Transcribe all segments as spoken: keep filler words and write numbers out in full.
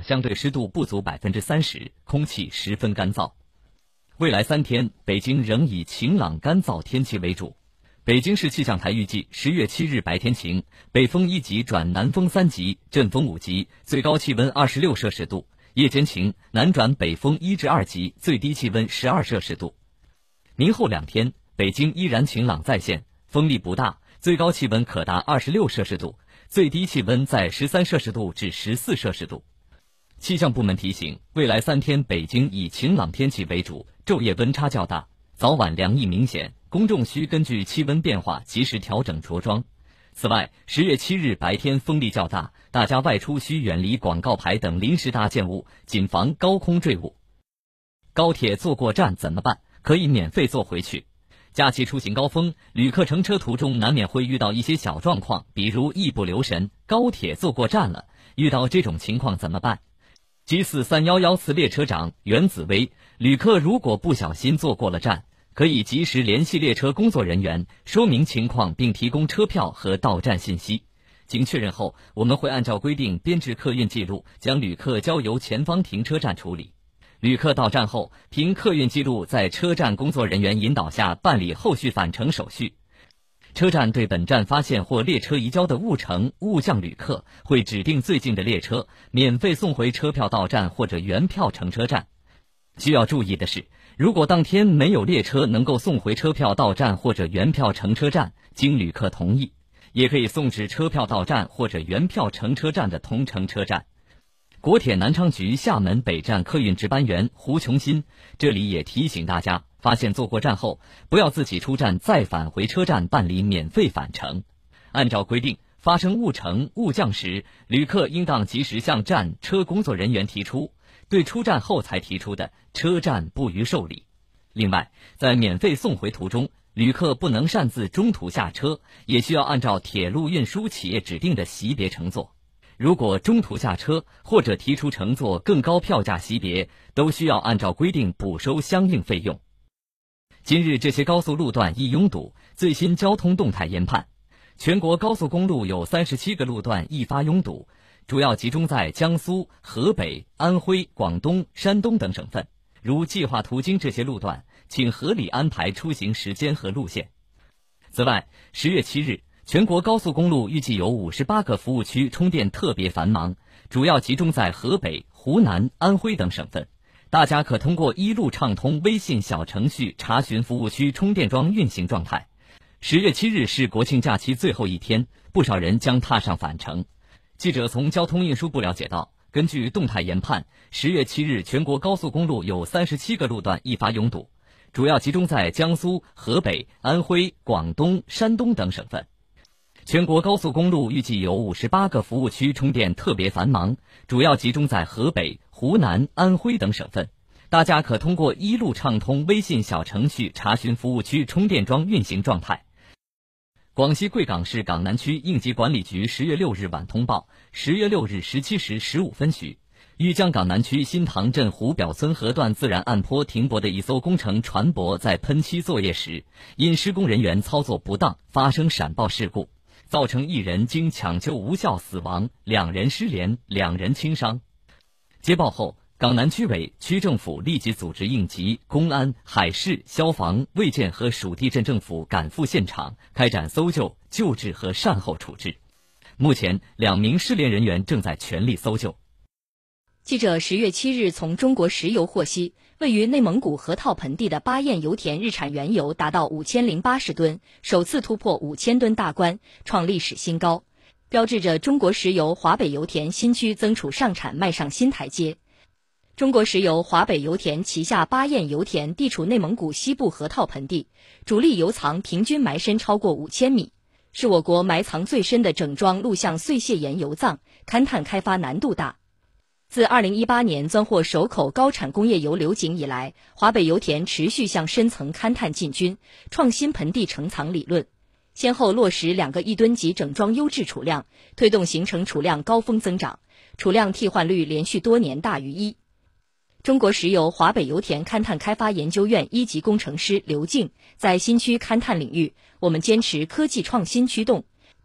相对湿度不足百分之三十，空气十分干燥。未来三天，北京仍以晴朗干燥天气为主。北京市气象台预计，十月七日白天晴，北风一级转南风三级，阵风五级，最高气温二十六摄氏度；夜间晴，南转北风一至二级，最低气温十二摄氏度。明后两天，北京依然晴朗在线，风力不大，最高气温可达二十六摄氏度，最低气温在十三摄氏度至十四摄氏度。气象部门提醒，未来三天北京以晴朗天气为主，昼夜温差较大，早晚凉意明显，公众需根据气温变化及时调整着装。此外，十月七日白天风力较大，大家外出需远离广告牌等临时搭建物，谨防高空坠物。高铁坐过站怎么办？可以免费坐回去。假期出行高峰，旅客乘车途中难免会遇到一些小状况，比如一不留神，高铁坐过站了。遇到这种情况怎么办？G 四三一一次列车长袁子薇，旅客如果不小心坐过了站，可以及时联系列车工作人员，说明情况并提供车票和到站信息。经确认后，我们会按照规定编制客运记录，将旅客交由前方停车站处理。旅客到站后，凭客运记录在车站工作人员引导下办理后续返程手续。车站对本站发现或列车移交的误乘、误降旅客，会指定最近的列车，免费送回车票到站或者原票乘车站。需要注意的是，如果当天没有列车能够送回车票到站或者原票乘车站，经旅客同意，也可以送至车票到站或者原票乘车站的同乘车站。国铁南昌局厦门北站客运值班员胡琼新这里也提醒大家，发现坐过站后，不要自己出站再返回车站办理免费返程。按照规定，发生误乘、误降时，旅客应当及时向站车工作人员提出，对出站后才提出的，车站不予受理。另外，在免费送回途中，旅客不能擅自中途下车，也需要按照铁路运输企业指定的级别乘坐。如果中途下车或者提出乘坐更高票价级别，都需要按照规定补收相应费用。今日这些高速路段易拥堵，最新交通动态研判，全国高速公路有三十七个路段易发拥堵，主要集中在江苏、河北、安徽、广东、山东等省份。如计划途经这些路段，请合理安排出行时间和路线。此外，十月七日，全国高速公路预计有五十八个服务区充电特别繁忙，主要集中在河北、湖南、安徽等省份。大家可通过一路畅通微信小程序查询服务区充电桩运行状态。十月七日是国庆假期最后一天，不少人将踏上返程。记者从交通运输部了解到，根据动态研判，十月七日全国高速公路有三十七个路段易发拥堵，主要集中在江苏、河北、安徽、广东、山东等省份。全国高速公路预计有五十八个服务区充电特别繁忙，主要集中在河北、湖南、安徽等省份。大家可通过一路畅通微信小程序查询服务区充电桩运行状态。广西贵港市港南区应急管理局十月六日晚通报，十月六日十七时十五分许，豫江港南区新塘镇湖表村河段自然岸坡停泊的一艘工程船舶在喷漆作业时，因施工人员操作不当发生闪爆事故，造成一人经抢救无效死亡，两人失联，两人轻伤。接报后，港南区委、区政府立即组织应急、公安、海事、消防、卫健和属地镇政府赶赴现场，开展搜救、救治和善后处置。目前，两名失联人员正在全力搜救。 记者十月七日从中国石油获悉，位于内蒙古河套盆地的巴彦油田日产原油达到五千零八十吨，首次突破五千吨大关，创历史新高，标志着中国石油华北油田新区增储上产迈上新台阶。中国石油华北油田旗下巴彦油田地处内蒙古西部河套盆地，主力油藏平均埋深超过五千米，是我国埋藏最深的整桩陆相碎屑岩油藏，勘探开发难度大。自二零一八年钻获首口高产工业油流井以来，华北油田持续向深层勘探进军，创新盆地成藏理论，先后落实两个一吨级整桩优质储量，推动形成储量高峰增长，储量替换率连续多年大于一。中国石油华北油田勘探开发研究院一级工程师刘静在新区勘探领域，我们坚持科技创新驱动，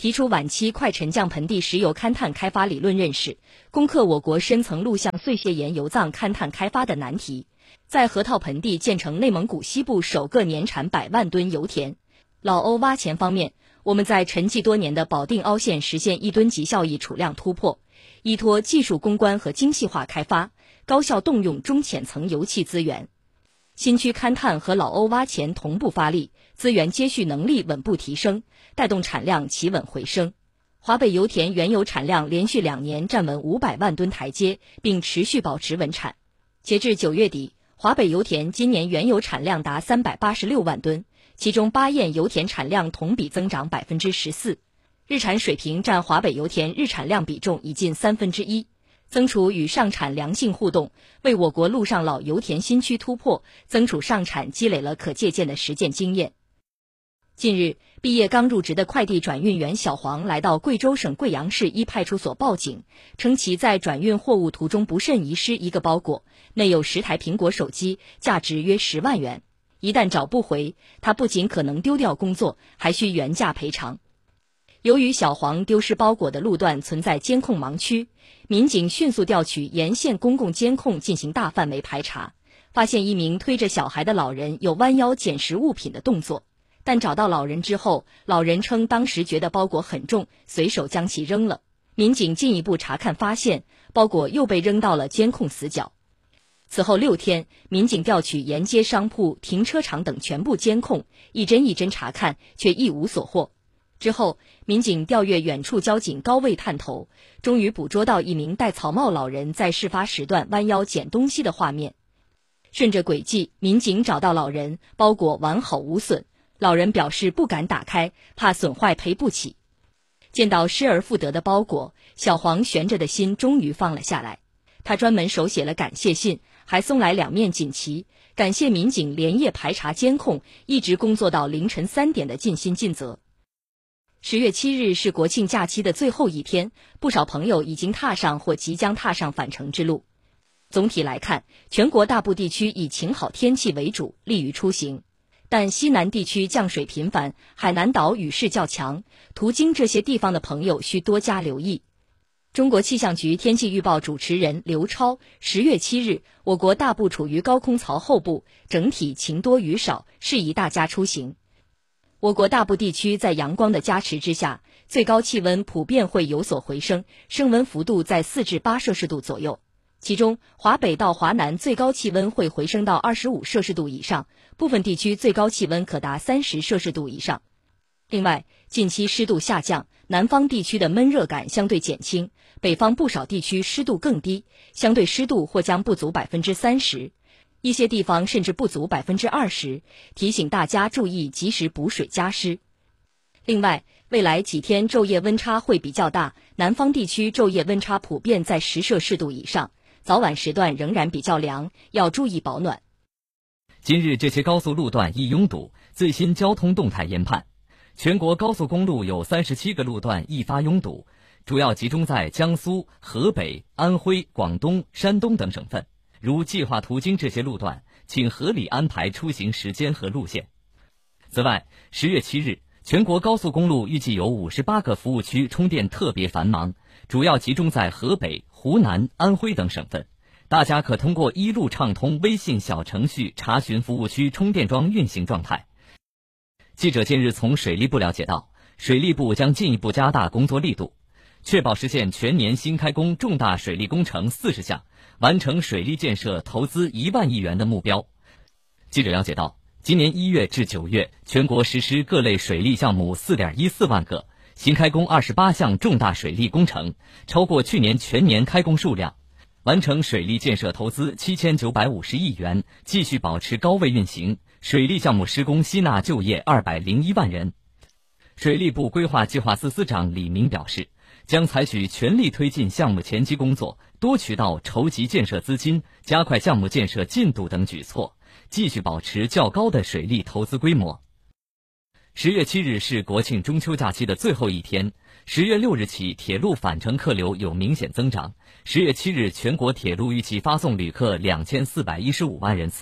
提出晚期快沉降盆地石油勘探开发理论认识，攻克我国深层陆相碎屑岩油藏勘探开发的难题，在河套盆地建成内蒙古西部首个年产百万吨油田。老欧挖潜方面，我们在沉寂多年的保定凹陷实现一吨级效益储量突破，依托技术攻关和精细化开发，高效动用中浅层油气资源。新区勘探和老欧挖潜同步发力，资源接续能力稳步提升，带动产量企稳回升。华北油田原油产量连续两年站稳五百万吨台阶，并持续保持稳产。截至九月底，华北油田今年原油产量达三百八十六万吨，其中巴堰油田产量同比增长百分之十四，日产水平占华北油田日产量比重已近三分之一。增储与上产良性互动，为我国陆上老油田新区突破、增储上产积累了可借鉴的实践经验。近日，毕业刚入职的快递转运员小黄来到贵州省贵阳市一派出所报警，称其在转运货物途中不慎遗失一个包裹，内有十台苹果手机，价值约十万元。一旦找不回，他不仅可能丢掉工作，还需原价赔偿。由于小黄丢失包裹的路段存在监控盲区，民警迅速调取沿线公共监控进行大范围排查，发现一名推着小孩的老人有弯腰捡拾物品的动作。但找到老人之后，老人称当时觉得包裹很重，随手将其扔了。民警进一步查看发现，包裹又被扔到了监控死角。此后六天，民警调取沿街商铺、停车场等全部监控，一帧一帧查看，却一无所获。之后，民警调阅远处交警高位探头，终于捕捉到一名戴草帽老人在事发时段弯腰捡东西的画面。顺着轨迹，民警找到老人，包裹完好无损。老人表示不敢打开，怕损坏赔不起。见到失而复得的包裹，小黄悬着的心终于放了下来。他专门手写了感谢信，还送来两面锦旗，感谢民警连夜排查监控，一直工作到凌晨三点的尽心尽责。十月七日是国庆假期的最后一天，不少朋友已经踏上或即将踏上返程之路。总体来看，全国大部地区以晴好天气为主，利于出行。但西南地区降水频繁，海南岛雨势较强，途经这些地方的朋友需多加留意。中国气象局天气预报主持人刘超，十月七日，我国大部处于高空槽后部，整体晴多雨少，适宜大家出行。我国大部地区在阳光的加持之下，最高气温普遍会有所回升，升温幅度在四至八摄氏度左右。其中，华北到华南最高气温会回升到二十五摄氏度以上，部分地区最高气温可达三十摄氏度以上。另外，近期湿度下降，南方地区的闷热感相对减轻，北方不少地区湿度更低，相对湿度或将不足百分之三十，一些地方甚至不足百分之二十，提醒大家注意及时补水加湿。另外，未来几天昼夜温差会比较大，南方地区昼夜温差普遍在十摄氏度以上。早晚时段仍然比较凉，要注意保暖。 今日这些高速路段易拥堵，最新交通动态研判。全国高速公路有三十七个路段易发拥堵，主要集中在江苏、河北、安徽、广东、山东等省份。如计划途经这些路段，请合理安排出行时间和路线。此外，十月七日，全国高速公路预计有五十八个服务区充电特别繁忙，主要集中在河北、湖南、安徽等省份。大家可通过一路畅通微信小程序查询服务区充电桩运行状态。记者近日从水利部了解到，水利部将进一步加大工作力度，确保实现全年新开工重大水利工程四十项，完成水利建设投资一万亿元的目标。记者了解到，今年一月至九月，全国实施各类水利项目 四点一四万个，新开工二十八项重大水利工程，超过去年全年开工数量，完成水利建设投资七千九百五十亿元，继续保持高位运行，水利项目施工吸纳就业二百零一万人。水利部规划计划司司长李明表示，将采取全力推进项目前期工作、多渠道筹集建设资金、加快项目建设进度等举措，继续保持较高的水利投资规模。十月七日是国庆中秋假期的最后一天，十月六日起铁路返程客流有明显增长。十月七日全国铁路预计发送旅客两千四百一十五万人次，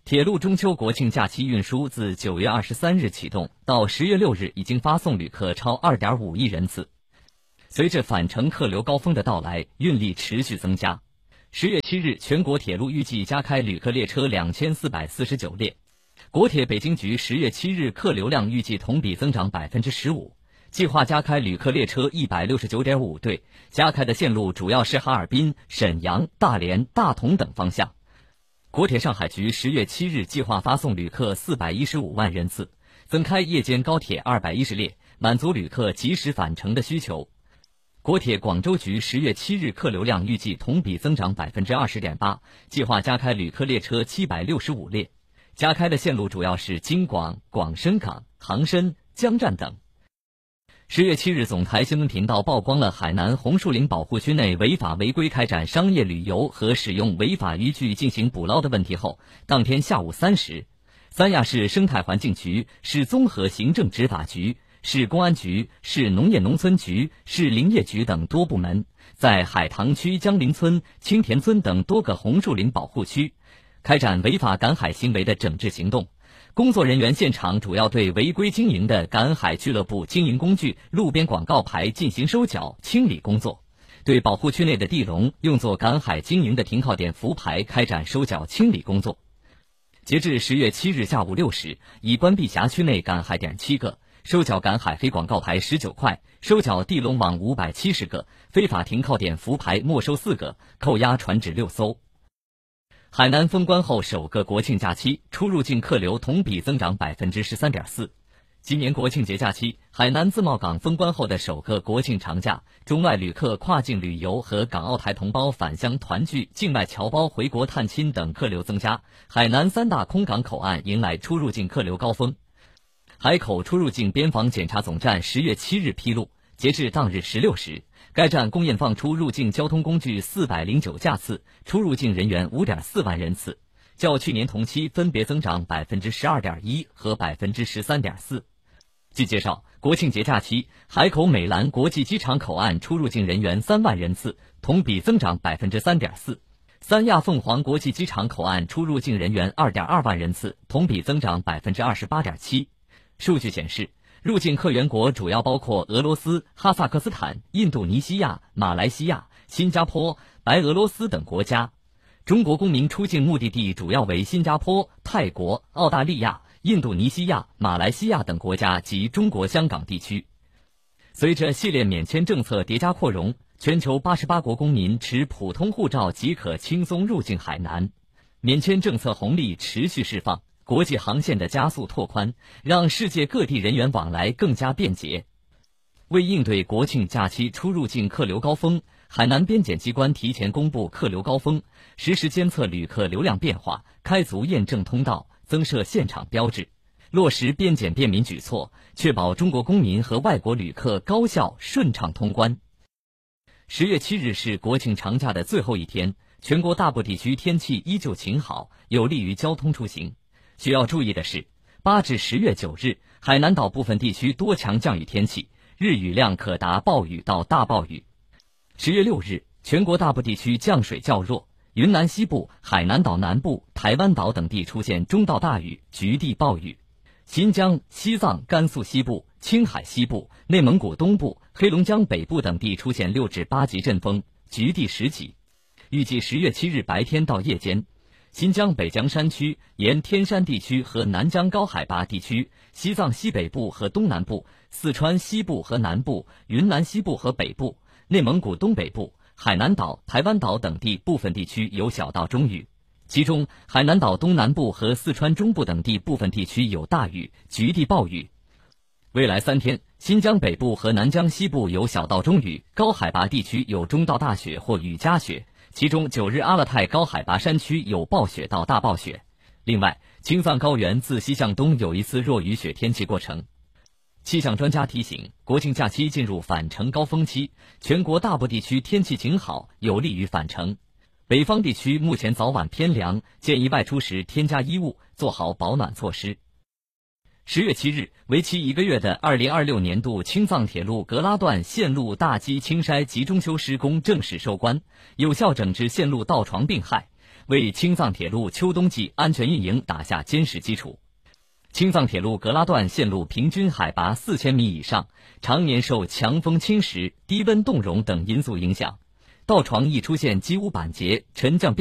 铁路中秋国庆假期运输自九月二十三日启动到十月六日，已经发送旅客超 二点五亿人次。随着返程客流高峰的到来，运力持续增加。十月七日，全国铁路预计加开旅客列车两千四百四十九列。国铁北京局十月七日客流量预计同比增长百分之十五，计划加开旅客列车一百六十九点五对，加开的线路主要是哈尔滨、沈阳、大连、大同等方向。国铁上海局十月七日计划发送旅客四百一十五万人次，增开夜间高铁二百一十列，满足旅客及时返程的需求。国铁广州局十月七日客流量预计同比增长百分之二十点八，计划加开旅客列车七百六十五列，加开的线路主要是京广、广深港、杭深、江站等。十月七日，总台新闻频道曝光了海南红树林保护区内违法违规开展商业旅游和使用违法渔具进行捕捞的问题后，当天下午三时，三亚市生态环境局、市综合行政执法局、市公安局、市农业农村局、市林业局等多部门在海棠区江林村、青田村等多个红树林保护区开展违法赶海行为的整治行动。工作人员现场主要对违规经营的赶海俱乐部经营工具、路边广告牌进行收缴清理工作，对保护区内的地笼、用作赶海经营的停靠点浮牌开展收缴清理工作。截至十月七日下午六时，已关闭辖区内赶海点七个，收缴赶海非广告牌十九块，收缴地笼网五百七十个，非法停靠点浮牌没收四个，扣押船只六艘。海南封关后首个国庆假期，出入境客流同比增长 百分之十三点四。今年国庆节假期，海南自贸港封关后的首个国庆长假，中外旅客跨境旅游和港澳台同胞返乡团聚、境外侨胞回国探亲等客流增加，海南三大空港口岸迎来出入境客流高峰。海口出入境边防检查总站十月七日披露，截至当日十六时，该站共验放出入境交通工具四百零九架次，出入境人员 五点四万人次，较去年同期分别增长 百分之十二点一 和 百分之十三点四。据介绍，国庆节假期，海口美兰国际机场口岸出入境人员三万人次，同比增长 百分之三点四。三亚凤凰国际机场口岸出入境人员 二点二万人次，同比增长 百分之二十八点七。数据显示，入境客源国主要包括俄罗斯、哈萨克斯坦、印度尼西亚、马来西亚、新加坡、白俄罗斯等国家。中国公民出境目的地主要为新加坡、泰国、澳大利亚、印度尼西亚、马来西亚等国家及中国香港地区。随着系列免签政策叠加扩容，全球八十八国公民持普通护照即可轻松入境海南，免签政策红利持续释放，国际航线的加速拓宽，让世界各地人员往来更加便捷。为应对国庆假期出入境客流高峰，海南边检机关提前公布客流高峰，实时监测旅客流量变化，开足验证通道，增设现场标志，落实边检便民举措，确保中国公民和外国旅客高效顺畅通关。十月七日是国庆长假的最后一天，全国大部地区天气依旧晴好，有利于交通出行。需要注意的是，八至十月九日，海南岛部分地区多强降雨天气，日雨量可达暴雨到大暴雨。十月六日，全国大部地区降水较弱，云南西部、海南岛南部、台湾岛等地出现中到大雨，局地暴雨。新疆、西藏、甘肃西部、青海西部、内蒙古东部、黑龙江北部等地出现六至八级阵风，局地十级。预计十月七日白天到夜间，新疆北疆山区、沿天山地区和南疆高海拔地区、西藏西北部和东南部、四川西部和南部、云南西部和北部、内蒙古东北部、海南岛、台湾岛等地部分地区有小到中雨，其中海南岛东南部和四川中部等地部分地区有大雨，局地暴雨。未来三天，新疆北部和南疆西部有小到中雨，高海拔地区有中到大雪或雨夹雪，其中九日阿勒泰高海拔山区有暴雪到大暴雪。另外，青藏高原自西向东有一次弱雨雪天气过程。气象专家提醒，国庆假期进入返程高峰期，全国大部地区天气晴好，有利于返程。北方地区目前早晚偏凉，建议外出时添加衣物，做好保暖措施。十月七日，为期一个月的二零二六年度青藏铁路格拉段线路大基清筛集中修施工正式收官，有效整治线路倒床并害， 为青藏铁路秋冬季安全运营打下坚实基础。青藏铁路格拉段线路平均海拔四千米以上，常年受强风侵蚀、低温冻融等因素影响，道床易出现积污板结、沉降